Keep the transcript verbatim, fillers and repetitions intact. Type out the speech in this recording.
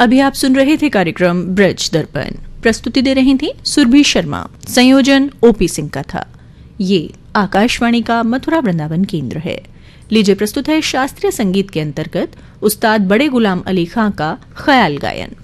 अभी आप सुन रहे थे कार्यक्रम ब्रज दर्पण। प्रस्तुति दे रही थी सुरभि शर्मा। संयोजन ओपी सिंह का था। ये आकाशवाणी का मथुरा वृंदावन केंद्र है। लीजिए प्रस्तुत है शास्त्रीय संगीत के अंतर्गत उस्ताद बड़े गुलाम अली खां का ख्याल गायन।